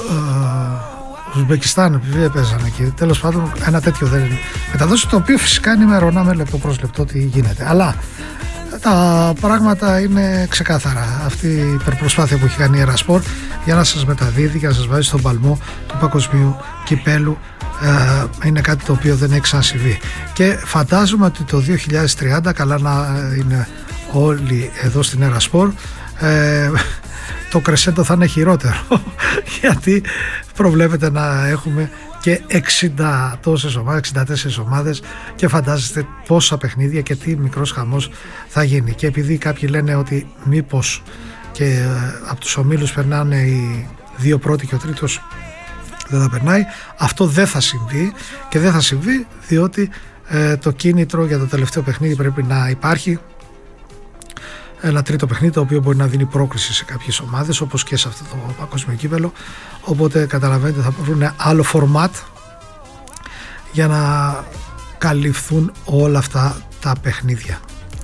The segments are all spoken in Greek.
Ουσμπεκιστάν, επειδή παίζανε εκεί. Τέλος πάντων, ένα τέτοιο δεν είναι. Μεταδόση το οποίο φυσικά ενημερώναμε λεπτό προς λεπτό τι γίνεται. Αλλά τα πράγματα είναι ξεκάθαρα. Αυτή η υπερπροσπάθεια που έχει κάνει η Ερασπορ για να σας μεταδίδει και να σας βάζει στον παλμό του παγκοσμίου κυπέλου είναι κάτι το οποίο δεν έχει ξανασυμβεί. Και φαντάζομαι ότι το 2030, καλά να είναι όλοι εδώ στην Ερασπορ, το κρεσέντο θα είναι χειρότερο γιατί προβλέπεται να έχουμε και 60 τόσες ομάδες, 64 ομάδες και φαντάζεστε πόσα παιχνίδια και τι μικρός χαμός θα γίνει. Και επειδή κάποιοι λένε ότι μήπως και από τους ομίλους περνάνε οι δύο πρώτοι και ο τρίτος δεν θα περνάει, αυτό δεν θα συμβεί και δεν θα συμβεί διότι το κίνητρο για το τελευταίο παιχνίδι πρέπει να υπάρχει, ένα τρίτο παιχνίδι το οποίο μπορεί να δίνει πρόκριση σε κάποιες ομάδες όπως και σε αυτό το παγκόσμιο κύπελο, οπότε καταλαβαίνετε θα βρουν άλλο format για να καλυφθούν όλα αυτά τα παιχνίδια.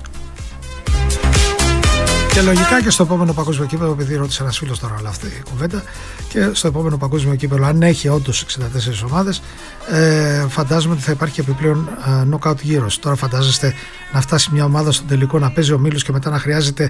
Και λογικά και στο επόμενο παγκόσμιο κύπελο, επειδή ρώτησε ένας φίλος τώρα όλα αυτή η κουβέντα, και στο επόμενο παγκόσμιο κύπελο, αν έχει όντως 64 ομάδες, φαντάζομαι ότι θα υπάρχει και επιπλέον knockout γύρος. Τώρα φαντάζεστε να φτάσει μια ομάδα στον τελικό να παίζει ομίλους και μετά να χρειάζεται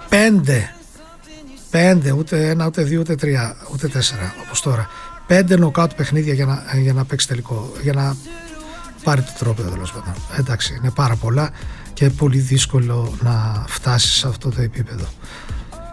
5, ούτε ένα, ούτε δύο, ούτε τρία, ούτε τέσσερα όπως τώρα. 5 knockout παιχνίδια για να παίξει τελικό, για να πάρει το τρόπαιο τέλος πάντων. Εντάξει, είναι πάρα πολλά και πολύ δύσκολο να φτάσει σε αυτό το επίπεδο.